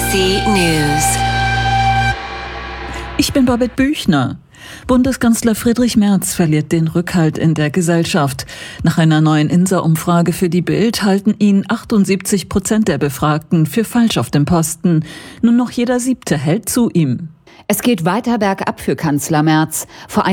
ABC News. Ich bin Babette Büchner. Bundeskanzler Friedrich Merz verliert den Rückhalt in der Gesellschaft. Nach einer neuen INSA-Umfrage für die Bild halten ihn 78% der Befragten für falsch auf dem Posten. Nur noch jeder 7. hält zu ihm. Es geht weiter bergab für Kanzler Merz. Vor